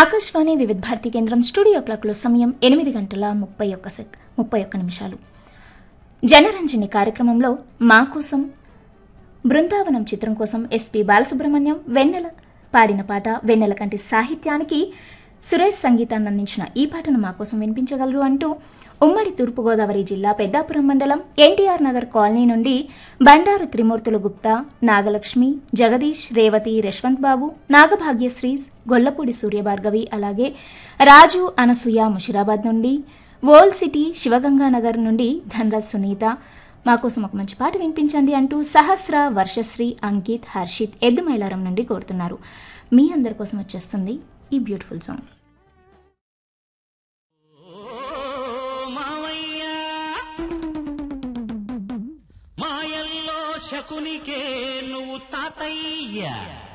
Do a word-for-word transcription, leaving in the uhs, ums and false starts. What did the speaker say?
ఆకాశవాణి వివిధ భారతి కేంద్రం స్టూడియో క్లాక్లో సమయం ఎనిమిది గంటల ముప్పై ఒక్క సెక్ ముప్పై ఒక్క నిమిషాలు. జనరంజని కార్యక్రమంలో మా కోసం బృందావనం చిత్రం కోసం ఎస్పి బాలసుబ్రహ్మణ్యం వెన్నెల పాడిన పాట, వెన్నెల కంటి సాహిత్యానికి సురేష్ సంగీతాన్ని అందించిన ఈ పాటను మా కోసం వినిపించగలరు అంటూ ఉమ్మడి తూర్పుగోదావరి జిల్లా పెద్దాపురం మండలం ఎన్టీఆర్ నగర్ కాలనీ నుండి బండారు త్రిమూర్తులు గుప్తా, నాగలక్ష్మి, జగదీష్, రేవతి, యశ్వంత్ బాబు, నాగభాగ్యశ్రీ, గొల్లపూడి సూర్యభార్గవి, అలాగే రాజు, అనసూయ ముషిరాబాద్ నుండి, వోల్డ్ సిటీ శివగంగానగర్ నుండి ధనరాజ్ సునీత మా కోసం ఒక మంచి పాట వినిపించండి అంటూ సహస్ర, వర్షశ్రీ, అంకిత్, హర్షిత్ ఎద్దుమైలారం నుండి కోరుతున్నారు. మీ అందరి కోసం వచ్చేస్తుంది ఈ బ్యూటిఫుల్ సాంగ్. మాయల్లో శకునికే నువ్వు తాతయ్య.